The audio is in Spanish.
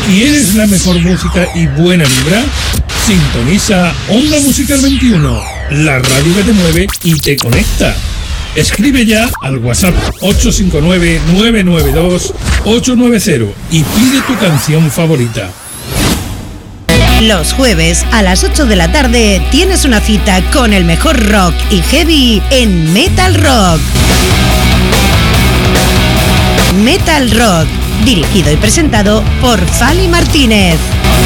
¿Quieres la mejor música y buena vibra? Sintoniza Onda Musical 21, la radio que te mueve y te conecta. Escribe ya al WhatsApp 859-992-890 y pide tu canción favorita. Los jueves a las 8 de la tarde tienes una cita con el mejor rock y heavy en Metal Rock. Metal Rock, dirigido y presentado por Fali Martínez.